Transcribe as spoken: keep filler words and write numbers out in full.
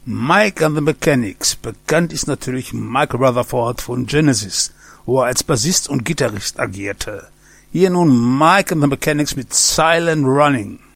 Mike and the Mechanics. Bekannt ist natürlich Mike Rutherford von Genesis, wo er als Bassist und Gitarrist agierte. Hier nun Mike and the Mechanics mit Silent Running.